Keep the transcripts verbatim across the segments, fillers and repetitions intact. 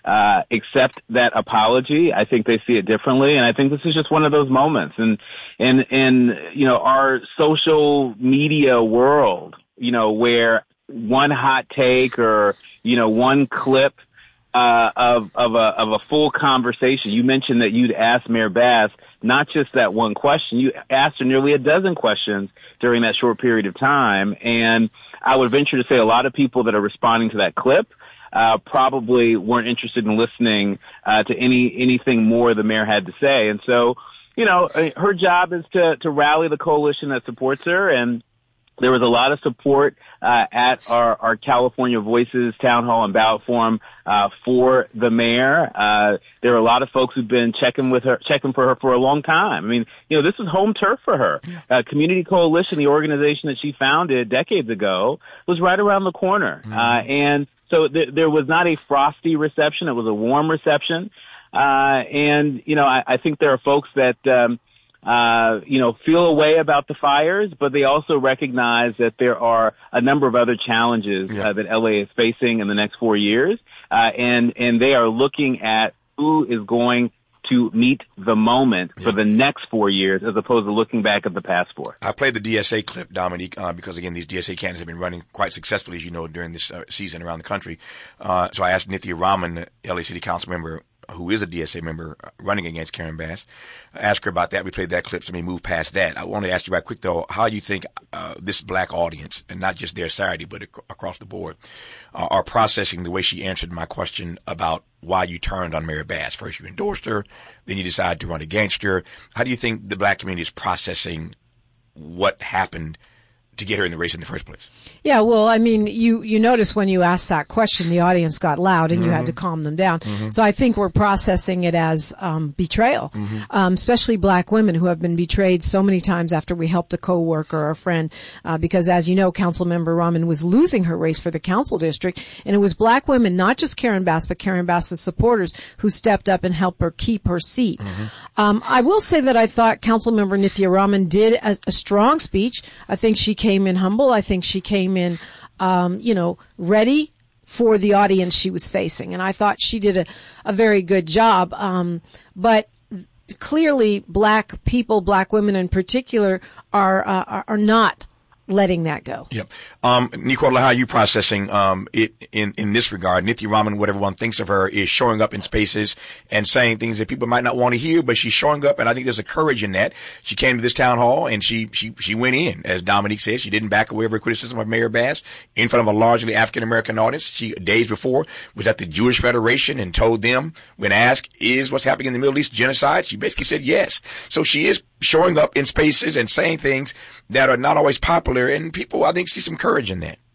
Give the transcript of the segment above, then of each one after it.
uh, accept that apology. I think they see it differently, and I think this is just one of those moments. And in in you know our social media world, you know, where one hot take or you know one clip uh, of of a of a full conversation. You mentioned that you'd asked Mayor Bass not just that one question. You asked her nearly a dozen questions during that short period of time, and I would venture to say a lot of people that are responding to that clip uh, probably weren't interested in listening uh, to any anything more the mayor had to say. And so, you know, her job is to to rally the coalition that supports her, and there was a lot of support uh, at our, our California Voices town hall and ballot forum uh, for the mayor. Uh, there are a lot of folks who've been checking with her, checking for her for a long time. I mean, you know, this is home turf for her. Uh, Community Coalition, the organization that she founded decades ago, was right around the corner. Mm-hmm. Uh, and so th- there was not a frosty reception. It was a warm reception. Uh, and, you know, I, I think there are folks that, um, Uh, you know, feel a way about the fires, but they also recognize that there are a number of other challenges yeah. uh, that L A is facing in the next four years, uh, and and they are looking at who is going to meet the moment yeah. for the next four years, as opposed to looking back at the past four. I played the D S A clip, Dominique, uh, because again, these D S A candidates have been running quite successfully, as you know, during this uh, season around the country. Uh, so I asked Nithya Raman, L A City Council member, who is a D S A member running against Karen Bass, ask her about that. We played that clip, so let me move past that. I want to ask you right quick, though, how you think uh, this black audience, and not just their Saturday, but ac- across the board, uh, are processing the way she answered my question about why you turned on Mayor Bass. First you endorsed her, then you decided to run against her. How do you think the black community is processing what happened to get her in the race in the first place? Yeah, well, I mean, you, you notice when you asked that question, the audience got loud and mm-hmm. you had to calm them down. Mm-hmm. So I think we're processing it as um, betrayal, mm-hmm. um, especially black women who have been betrayed so many times after we helped a coworker or a friend, uh, because as you know, Councilmember Raman was losing her race for the council district, and it was black women, not just Karen Bass, but Karen Bass's supporters who stepped up and helped her keep her seat. Mm-hmm. Um, I will say that I thought Councilmember Nithya Raman did a, a strong speech. I think she came in humble. I think she came in, um, you know, ready for the audience she was facing. And I thought she did a, a very good job. Um, but clearly black people, black women in particular, are, uh, are not letting that go. Yep. Um, Nicola, how are you processing, um, it in, in this regard? Nithya Raman, what everyone thinks of her, is showing up in spaces and saying things that people might not want to hear, but she's showing up, and I think there's a courage in that. She came to this town hall and she, she, she went in. As Dominique said, she didn't back away of her criticism of Mayor Bass in front of a largely African-American audience. She, days before, was at the Jewish Federation and told them, when asked, is what's happening in the Middle East genocide? She basically said yes. So she is showing up in spaces and saying things that are not always popular, and people, I think, see some courage in that.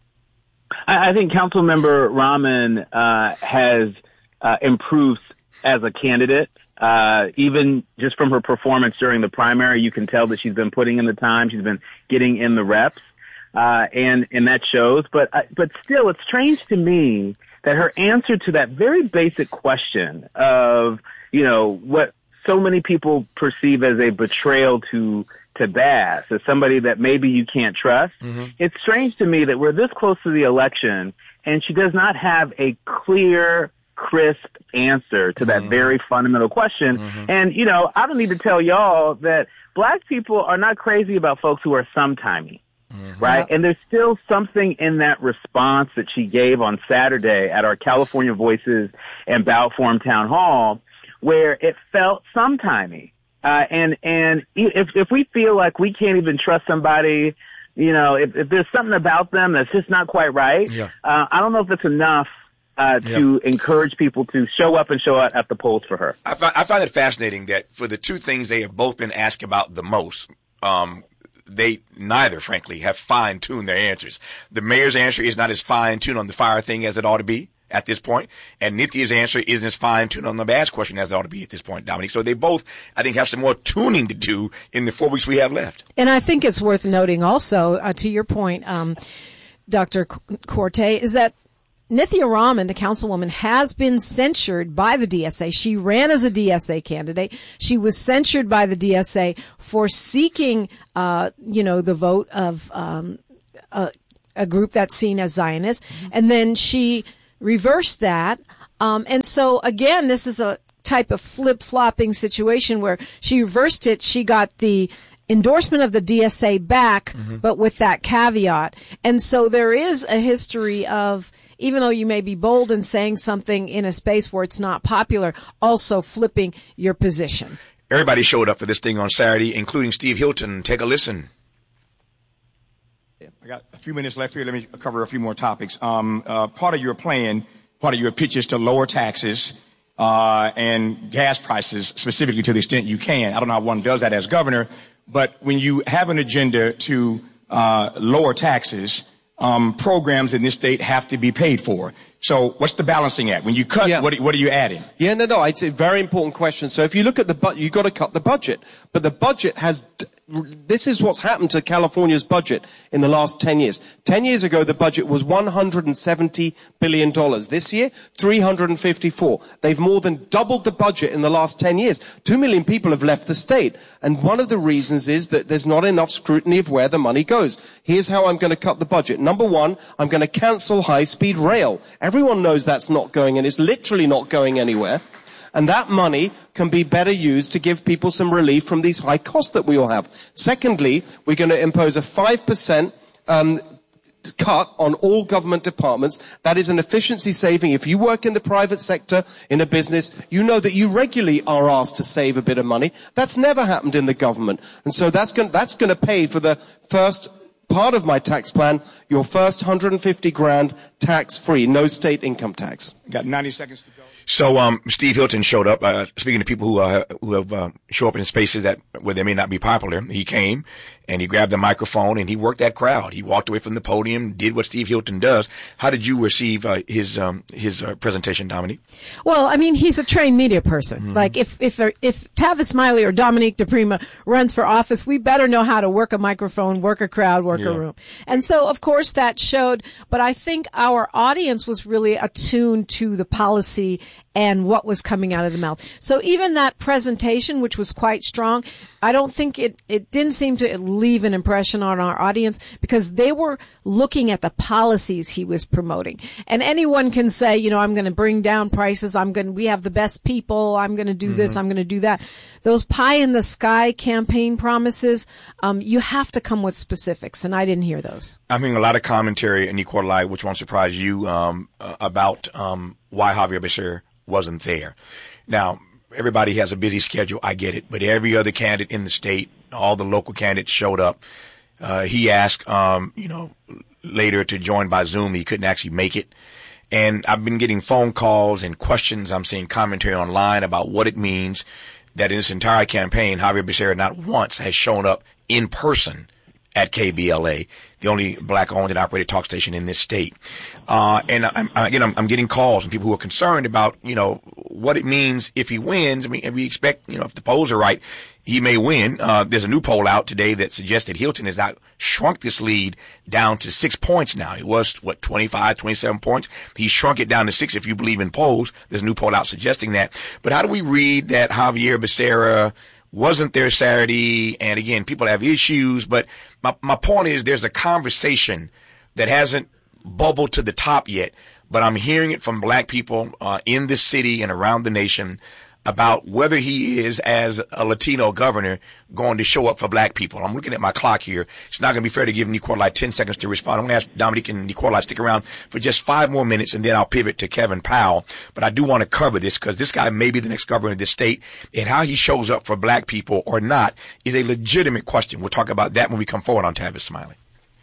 I, I think Councilmember Raman uh, has uh, improved as a candidate. Uh, even just from her performance during the primary, you can tell that she's been putting in the time. She's been getting in the reps, uh, and and that shows. But uh, but still, it's strange to me that her answer to that very basic question of, you know, what so many people perceive as a betrayal to to Bass, as somebody that maybe you can't trust. Mm-hmm. It's strange to me that we're this close to the election and she does not have a clear, crisp answer to that mm-hmm. very fundamental question. Mm-hmm. And, you know, I don't need to tell y'all that black people are not crazy about folks who are sometimey. Mm-hmm. Right. And there's still something in that response that she gave on Saturday at our California Voices and Ballot Forum Town Hall, where it felt sometimey. Uh, and, and if, if we feel like we can't even trust somebody, you know, if, if there's something about them that's just not quite right, yeah. uh, I don't know if it's enough, uh, to yeah. encourage people to show up and show out at the polls for her. I find, I find it fascinating that for the two things they have both been asked about the most, um, they neither, frankly, have fine-tuned their answers. The mayor's answer is not as fine-tuned on the fire thing as it ought to be at this point, and Nithya's answer isn't as fine-tuned on the Bass question as it ought to be at this point, Dominique. So they both, I think, have some more tuning to do in the four weeks we have left. And I think it's worth noting also, uh, to your point, um, Doctor Corte, is that Nithya Raman, the councilwoman, has been censured by the D S A. She ran as a D S A candidate. She was censured by the D S A for seeking, uh, you know, the vote of um, a, a group that's seen as Zionist. Mm-hmm. And then she reversed that Um, and so again, this is a type of flip-flopping situation where she reversed it. She got the endorsement of the D S A back, mm-hmm. but with that caveat. And so there is a history of, even though you may be bold in saying something in a space where it's not popular, also flipping your position. Everybody showed up for this thing on Saturday, including Steve Hilton. Take a listen. I got a few minutes left here. Let me cover a few more topics. Um, uh, part of your plan, part of your pitch is to lower taxes uh, and gas prices, specifically to the extent you can. I don't know how one does that as governor, but when you have an agenda to uh, lower taxes, um, programs in this state have to be paid for. So what's the balancing act? When you cut, yeah. what, what are you adding? Yeah, no, no, it's a very important question. So if you look at the budget, you've got to cut the budget. But the budget has, this is what's happened to California's budget in the last ten years. ten years ago, the budget was one hundred seventy billion dollars. This year, three hundred fifty-four. They've more than doubled the budget in the last ten years. Two million people have left the state. And one of the reasons is that there's not enough scrutiny of where the money goes. Here's how I'm going to cut the budget. Number one, I'm going to cancel high-speed rail. Everyone knows that's not going, and it's literally not going anywhere. And that money can be better used to give people some relief from these high costs that we all have. Secondly, we're going to impose a five percent um, cut on all government departments. That is an efficiency saving. If you work in the private sector, in a business, you know that you regularly are asked to save a bit of money. That's never happened in the government. And so that's going, that's going to pay for the first part of my tax plan, your first one hundred fifty grand tax-free, no state income tax. Got ninety seconds to go. So, um, Steve Hilton showed up, uh, speaking to people who, uh, who have, uh, show up in spaces that, where they may not be popular. He came and he grabbed the microphone and he worked that crowd. He walked away from the podium, did what Steve Hilton does. How did you receive, uh, his, um, his, uh, presentation, Dominique? Well, I mean, he's a trained media person. Mm-hmm. Like, if, if, if Tavis Smiley or Dominique DePrima runs for office, we better know how to work a microphone, work a crowd, work yeah. a room. And so, of course, that showed, but I think our audience was really attuned to the policy and what was coming out of the mouth. So even that presentation, which was quite strong, I don't think it, it didn't seem to leave an impression on our audience because they were looking at the policies he was promoting. And anyone can say, you know, I'm going to bring down prices. I'm going to, we have the best people. I'm going to do mm-hmm. this. I'm going to do that. Those pie in the sky campaign promises, um, you have to come with specifics. And I didn't hear those. I'm hearing a lot of commentary in Equal Live, which won't surprise you, um, uh, about, um, why Xavier Becerra wasn't there. Now, everybody has a busy schedule. I get it. But every other candidate in the state, all the local candidates showed up. Uh, he asked, um, you know, later to join by Zoom. He couldn't actually make it. And I've been getting phone calls and questions. I'm seeing commentary online about what it means that in this entire campaign, Xavier Becerra not once has shown up in person at K B L A, the only black-owned and operated talk station in this state. Uh, and I'm, again, I'm, I'm getting calls from people who are concerned about, you know, what it means if he wins. I mean, we expect, you know, if the polls are right, he may win. Uh, there's a new poll out today that suggests that Hilton has now shrunk this lead down to six points now. It was, what, twenty-five, twenty-seven points? He shrunk it down to six if you believe in polls. There's a new poll out suggesting that. But how do we read that Xavier Becerra wasn't there Saturday? And again, people have issues, but my, my point is there's a conversation that hasn't bubbled to the top yet, but I'm hearing it from black people uh, in this city and around the nation about whether he is, as a Latino governor, going to show up for black people. I'm looking at my clock here. It's not going to be fair to give Nicolai ten seconds to respond. I'm going to ask Dominique and Nicolai stick around for just five more minutes, and then I'll pivot to Kevin Powell. But I do want to cover this because this guy may be the next governor of this state, and how he shows up for black people or not is a legitimate question. We'll talk about that when we come forward on Tavis Smiley.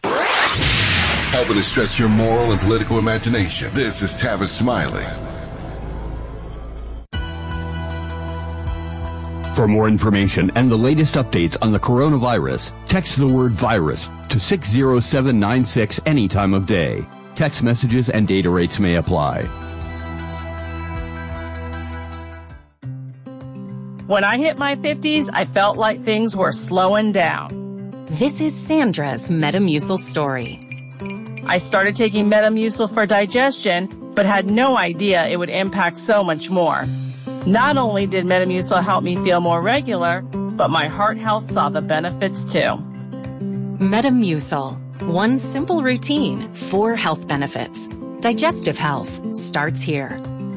Helping to stretch your moral and political imagination. This is Tavis Smiley. For more information and the latest updates on the coronavirus, text the word virus to six zero seven nine six any time of day. Text messages and data rates may apply. When I hit my fifties, I felt like things were slowing down. This is Sandra's Metamucil story. I started taking Metamucil for digestion, but had no idea it would impact so much more. Not only did Metamucil help me feel more regular, but my heart health saw the benefits too. Metamucil. One simple routine, four health benefits. Digestive health starts here.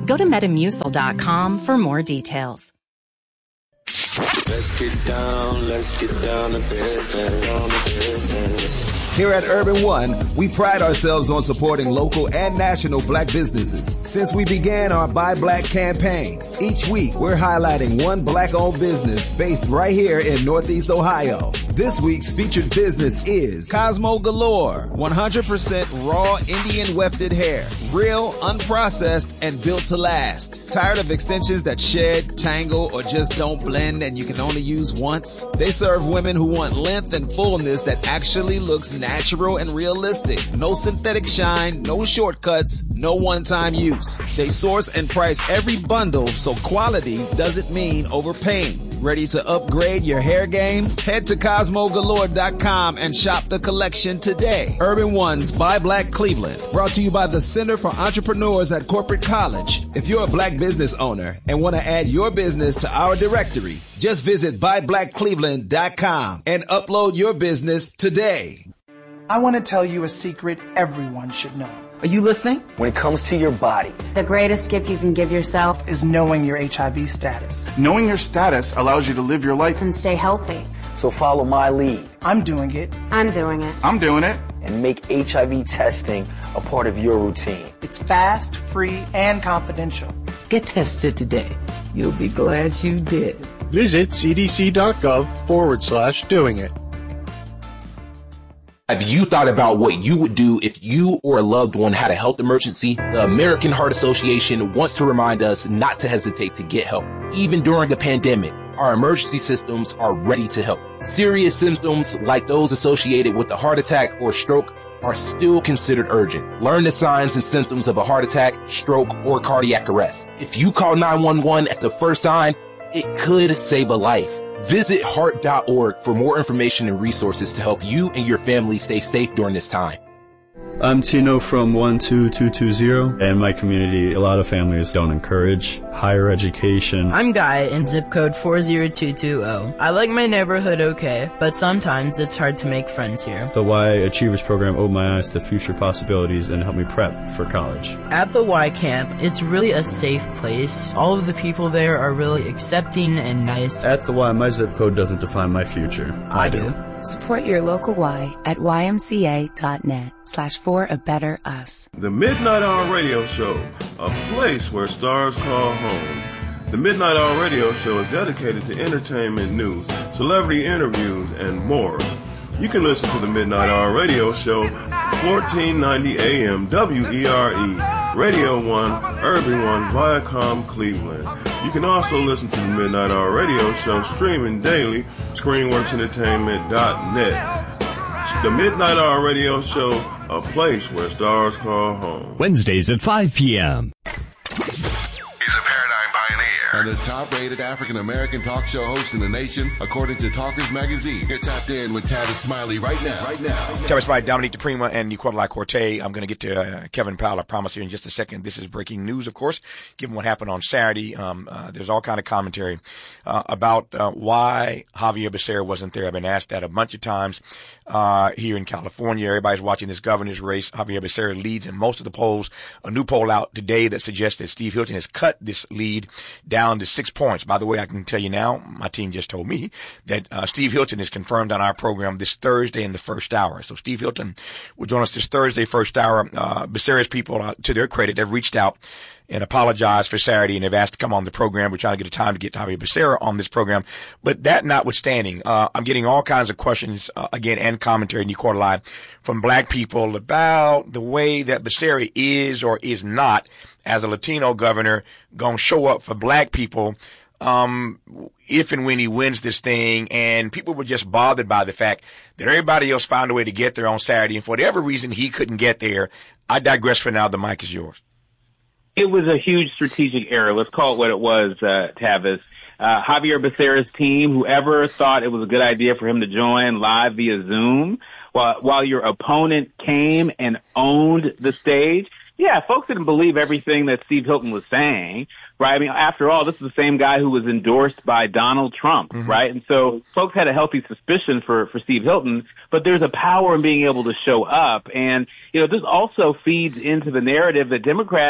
Go to metamucil dot com for more details. Let's get down, let's get down to business, down to business. Here at Urban One, we pride ourselves on supporting local and national black businesses. Since we began our Buy Black campaign, each week we're highlighting one black-owned business based right here in Northeast Ohio. This week's featured business is Cosmo Galore, one hundred percent raw Indian wefted hair, real, unprocessed, and built to last. Tired of extensions that shed, tangle, or just don't blend and you can only use once? They serve women who want length and fullness that actually looks natural and realistic. No synthetic shine, no shortcuts, no one-time use. They source and price every bundle so quality doesn't mean overpaying. Ready to upgrade your hair game? Head to Cosmo Galore dot com and shop the collection today. Urban One's Buy Black Cleveland, brought to you by the Center for Entrepreneurs at Corporate College. If you're a black business owner and want to add your business to our directory, just visit buy black cleveland dot com and upload your business today. I want to tell you a secret everyone should know. Are you listening? When it comes to your body, the greatest gift you can give yourself is knowing your H I V status. Knowing your status allows you to live your life and stay healthy. So follow my lead. I'm doing it. I'm doing it. I'm doing it. And make H I V testing a part of your routine. It's fast, free, and confidential. Get tested today. You'll be glad you did. Visit cdc.gov forward slash doing it. Have you thought about what you would do if you or a loved one had a health emergency? The American Heart Association wants to remind us not to hesitate to get help. Even during a pandemic, our emergency systems are ready to help. Serious symptoms like those associated with a heart attack or stroke are still considered urgent. Learn the signs and symptoms of a heart attack, stroke, or cardiac arrest. If you call nine one one at the first sign, it could save a life. Visit heart dot org for more information and resources to help you and your family stay safe during this time. I'm Tino from one two two two zero. In my community, a lot of families don't encourage higher education. I'm Guy in zip code four zero two two zero. I like my neighborhood okay, but sometimes it's hard to make friends here. The Y Achievers program opened my eyes to future possibilities and helped me prep for college. At the Y Camp, it's really a safe place. All of the people there are really accepting and nice. At the Y, my zip code doesn't define my future. I, I do. do. Support your local Y at ymca.net slash for a better us. The Midnight Hour Radio Show, a place where stars call home. The Midnight Hour Radio Show is dedicated to entertainment news, celebrity interviews, and more. You can listen to the Midnight Hour Radio Show, fourteen ninety A M W E R E, Radio one, Urban One, Viacom, Cleveland. You can also listen to the Midnight Hour Radio Show streaming daily, screenworks entertainment dot net. The Midnight Hour Radio Show, a place where stars call home. Wednesdays at five p.m. And the top-rated African-American talk show host in the nation, according to Talkers Magazine. You're tapped in with Tavis Smiley right now. Right now. Tavis Smiley, Dominique DePrima, and Nicola Corte. I'm going to get to uh, Kevin Powell, I promise you, in just a second. This is breaking news, of course, given what happened on Saturday. Um, uh, there's all kind of commentary uh, about uh, why Javier Becerra wasn't there. I've been asked that a bunch of times uh, here in California. Everybody's watching this governor's race. Javier Becerra leads in most of the polls. A new poll out today that suggests that Steve Hilton has cut this lead down to six points. By the way, I can tell you now, my team just told me that uh, Steve Hilton is confirmed on our program this Thursday in the first hour. So Steve Hilton will join us this Thursday, first hour. Uh, Becerra's people, uh, to their credit, have reached out and apologized for Saturday, and they've asked to come on the program. We're trying to get a time to get Javier Becerra on this program. But that notwithstanding, uh, I'm getting all kinds of questions, uh, again, and commentary, Nicole Live, from black people about the way that Becerra is or is not, as a Latino governor, going to show up for black people um, if and when he wins this thing. And people were just bothered by the fact that everybody else found a way to get there on Saturday. And for whatever reason he couldn't get there. I digress for now. The mic is yours. It was a huge strategic error. Let's call it what it was, uh, Tavis. Uh, Javier Becerra's team, whoever thought it was a good idea for him to join live via Zoom while, while your opponent came and owned the stage. Yeah, folks didn't believe everything that Steve Hilton was saying, right? I mean, after all, this is the same guy who was endorsed by Donald Trump, mm-hmm. right? And so folks had a healthy suspicion for, for Steve Hilton, but there's a power in being able to show up. And, you know, this also feeds into the narrative that Democrats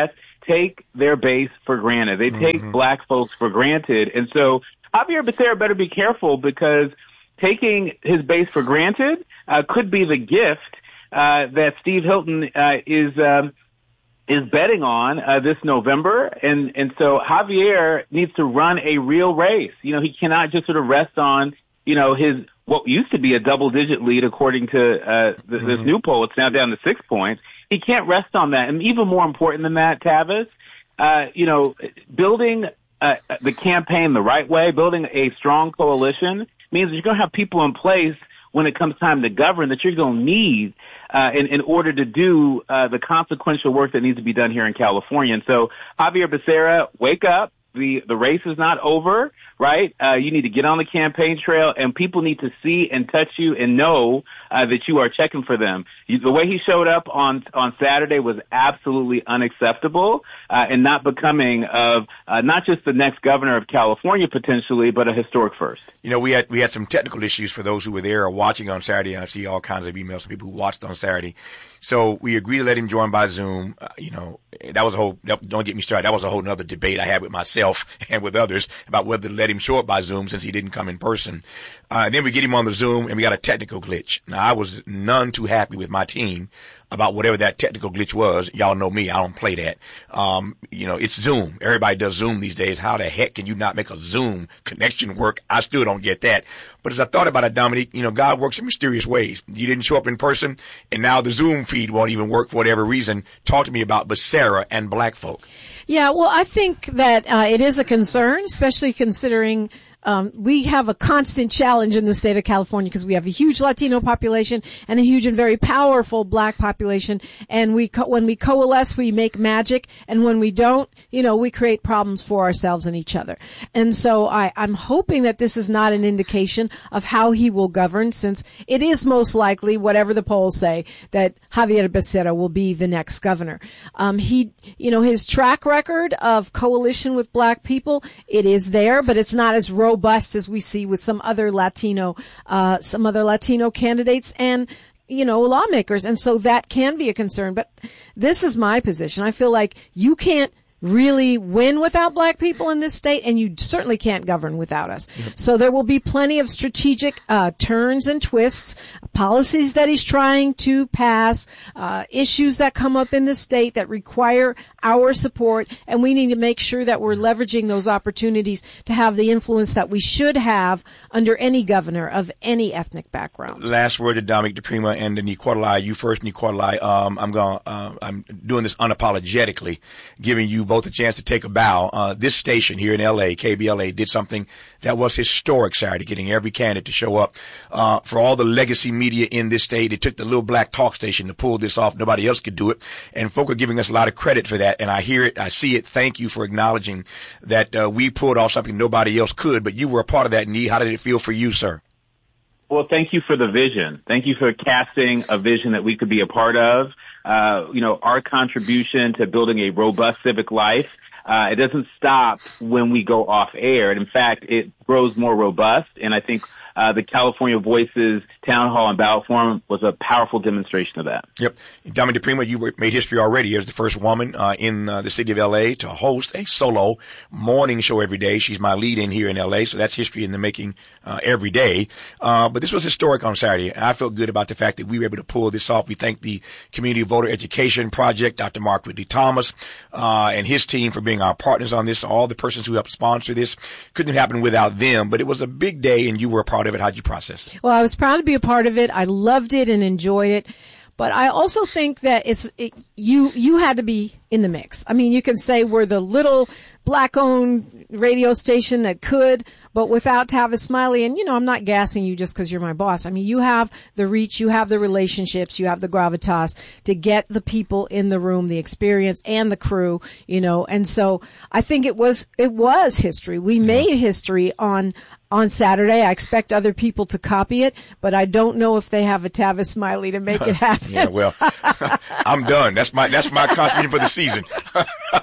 take their base for granted. They take mm-hmm. black folks for granted. And so Xavier Becerra better be careful, because taking his base for granted uh, could be the gift uh, that Steve Hilton uh, is um, is betting on uh, this November. And, and so Xavier needs to run a real race. You know, he cannot just sort of rest on, you know, his what used to be a double-digit lead according to uh, th- mm-hmm. this new poll. It's now down to six points. He can't rest on that. And even more important than that, Tavis, uh, you know, building uh, the campaign the right way, building a strong coalition means that you're going to have people in place when it comes time to govern that you're going to need uh, in, in order to do uh, the consequential work that needs to be done here in California. And so, Xavier Becerra, wake up. The the race is not over, right? Uh, you need to get on the campaign trail, and people need to see and touch you and know uh, that you are checking for them. You, the way he showed up on on Saturday was absolutely unacceptable uh, and not becoming of uh, not just the next governor of California potentially, but a historic first. You know, we had we had some technical issues for those who were there or watching on Saturday, and I see all kinds of emails from people who watched on Saturday. So we agreed to let him join by Zoom. Uh, you know, that was a whole, don't get me started, that was a whole other debate I had with myself and with others about whether to let him show up by Zoom since he didn't come in person. Uh, and then we get him on the Zoom and we got a technical glitch. Now, I was none too happy with my team about whatever that technical glitch was. Y'all know me, I don't play that. Um, you know, it's Zoom. Everybody does Zoom these days. How the heck can you not make a Zoom connection work? I still don't get that. But as I thought about it, Dominique, you know, God works in mysterious ways. You didn't show up in person, and now the Zoom feed won't even work for whatever reason. Talk to me about Becerra and black folk. Yeah, well, I think that uh, it is a concern, especially considering Um, we have a constant challenge in the state of California because we have a huge Latino population and a huge and very powerful black population. And we, co- when we coalesce, we make magic. And when we don't, you know, we create problems for ourselves and each other. And so I, I'm hoping that this is not an indication of how he will govern, since it is most likely, whatever the polls say, that Xavier Becerra will be the next governor. Um, he, you know, his track record of coalition with black people, it is there, but it's not as robust robust as we see with some other Latino, uh, some other Latino candidates and, you know, lawmakers. And so that can be a concern. But this is my position. I feel like you can't really win without black people in this state, and you certainly can't govern without us. Yep. So there will be plenty of strategic uh turns and twists, policies that he's trying to pass, uh issues that come up in the state that require our support, and we need to make sure that we're leveraging those opportunities to have the influence that we should have under any governor of any ethnic background. Last word to Dominic DePrima and to Nicola. You first, Nicola. Um, I'm going. Uh, I'm doing this unapologetically, giving you both a chance to take a bow. Uh, this station here in L A, K B L A, did something that was historic Saturday, getting every candidate to show up. Uh, for all the legacy media in this state, it took the little black talk station to pull this off. Nobody else could do it. And folk are giving us a lot of credit for that. And I hear it. I see it. Thank you for acknowledging that uh, we pulled off something nobody else could, but you were a part of that. Nee, how did it feel for you, sir? Well, thank you for the vision. Thank you for casting a vision that we could be a part of. Uh, you know, our contribution to building a robust civic life, uh, it doesn't stop when we go off air. And in fact, it grows more robust. And I think Uh, the California Voices Town Hall and Ballot Forum was a powerful demonstration of that. Yep. Dominic DePrima, you made history already as the first woman uh, in uh, the city of L A to host a solo morning show every day. She's my lead-in here in L A, so that's history in the making uh, every day. Uh, but this was historic on Saturday, and I felt good about the fact that we were able to pull this off. We thank the Community Voter Education Project, Doctor Mark Ridley Thomas, uh, and his team for being our partners on this. All the persons who helped sponsor this couldn't happen without them, but it was a big day, and you were a part of it. How'd you process it? Well, I was proud to be a part of it. I loved it and enjoyed it. But I also think that it's it, you you had to be in the mix. I mean, you can say we're the little black-owned radio station that could, but without Tavis Smiley, and, you know, I'm not gassing you just because you're my boss. I mean, you have the reach, you have the relationships, you have the gravitas to get the people in the room, the experience, and the crew, you know. And so I think it was it was history. We made history on on Saturday. I expect other people to copy it, but I don't know if they have a Tavis Smiley to make it happen. Yeah, well, I'm done. That's my that's my contribution for the season.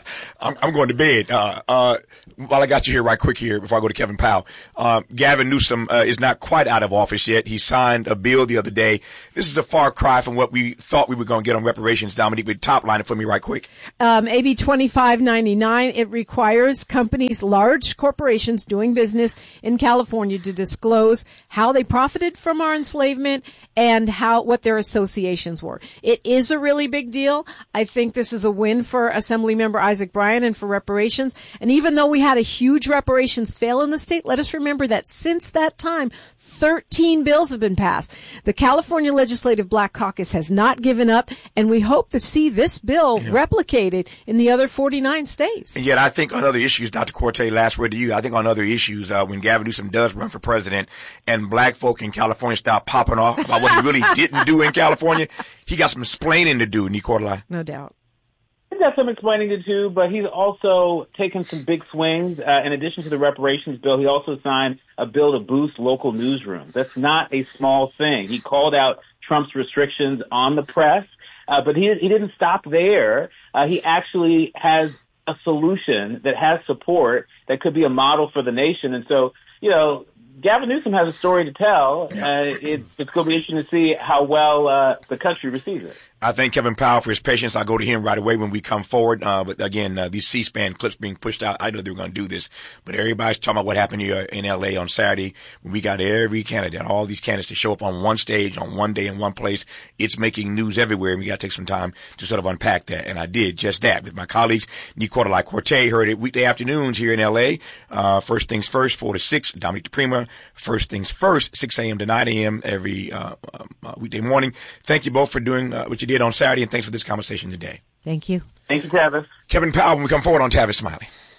I'm, I'm going to bed. Uh, uh, while I got you here right quick here before I go to Kevin Powell, uh, Gavin Newsom uh, is not quite out of office yet. He signed a bill the other day. This is a far cry from what we thought we were going to get on reparations. Dominique, but top line it for me right quick. Um, A B twenty-five ninety-nine, it requires companies, large corporations doing business in California to disclose how they profited from our enslavement and how, what their associations were. It is a really big deal. I think this is a win for Assemblymember Isaac Bryan and for reparations. And even though we had a huge reparations fail in the state, let us remember that since that time, thirteen bills have been passed. The California Legislative Black Caucus has not given up, and we hope to see this bill yeah. replicated in the other forty-nine states. And yet I think on other issues, Doctor Corte, last word to you, I think on other issues, uh, when Gavin Newsom does run for president and black folk in California start popping off about what he really didn't do in California, he got some explaining to do, Nicola. No doubt. He's got some explaining to do, but he's also taken some big swings. Uh, in addition to the reparations bill, he also signed a bill to boost local newsrooms. That's not a small thing. He called out Trump's restrictions on the press, uh, but he, he didn't stop there. Uh, he actually has a solution that has support that could be a model for the nation. And so, you know, Gavin Newsom has a story to tell. Uh, it, it's going to be interesting to see how well uh, the country receives it. I thank Kevin Powell for his patience. I'll go to him right away when we come forward. Uh, but again, uh, these C-SPAN clips being pushed out, I know they were going to do this, but everybody's talking about what happened here in L A on Saturday when we got every candidate, all these candidates to show up on one stage, on one day, in one place. It's making news everywhere, and we got to take some time to sort of unpack that. And I did just that with my colleagues. Nicola Corte heard it weekday afternoons here in L A. Uh, first things first, four to six, Dominique DePrima. First things first, six a.m. to nine a.m. every uh, uh, weekday morning. Thank you both for doing uh, what you did on Saturday, and thanks for this conversation today. Thank you. Thank you, Tavis. Kevin Powell, when we come forward on Tavis Smiley.